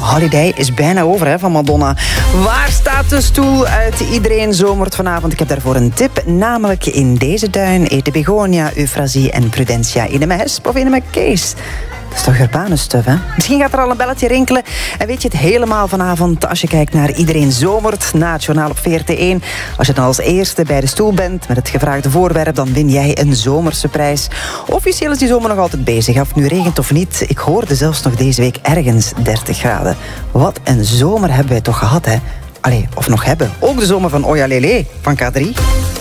Holiday is bijna over hè, van Madonna. Waar staat de stoel uit Iedereen zomert vanavond? Ik heb daarvoor een tip, namelijk in deze tuin eten begonia, euphrasie en prudentia in een hesp of in een kees. Dat is toch urbanenstuf, hè? Misschien gaat er al een belletje rinkelen. En weet je het helemaal vanavond als je kijkt naar Iedereen zomert na het journaal op VRT1. Als je dan als eerste bij de stoel bent met het gevraagde voorwerp, dan win jij een zomerse prijs. Officieel is die zomer nog altijd bezig, of het nu regent of niet. Ik hoorde zelfs nog deze week ergens 30 graden. Wat een zomer hebben wij toch gehad, hè? Allee, of nog hebben. Ook de zomer van Oya Lele van K3.